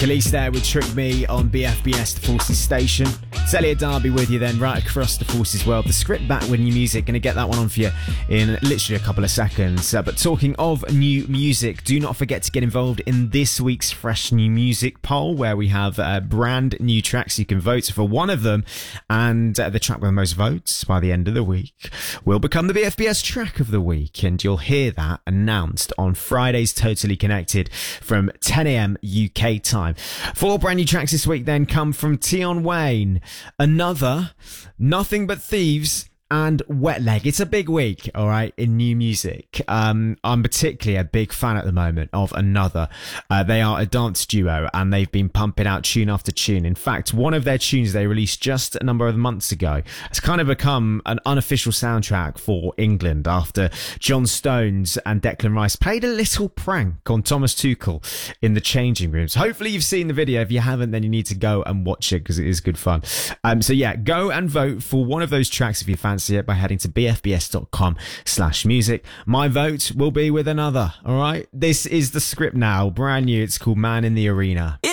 Khalees there with Trick Me on BFBS, the Forces station. It's Elliot Darby with you then, right across the Forces world. The script back with new music. Going to get that one on for you in literally a couple of seconds. But talking of new music, do not forget to get involved in this week's Fresh New Music poll, where we have brand new tracks. You can vote for one of them, and the track with the most votes by the end of the week will become the BFBS track of the week. And you'll hear that announced on Friday's Totally Connected from 10 a.m. UK time. 4 brand new tracks this week then come from Tion Wayne, Another, Nothing But Thieves, and Wet Leg. It's a big week, all right, in new music. I'm particularly a big fan at the moment of Another. They are a dance duo, and they've been pumping out tune after tune. In fact, one of their tunes they released just a number of months ago has kind of become an unofficial soundtrack for England after John Stones and Declan Rice played a little prank on Thomas Tuchel in the changing rooms. Hopefully you've seen the video. If you haven't, then you need to go and watch it because it is good fun. So yeah, go and vote for one of those tracks if you fancy it by heading to bfbs.com/music. My vote will be with Another. All right, this is the script now, brand new. It's called Man in the Arena.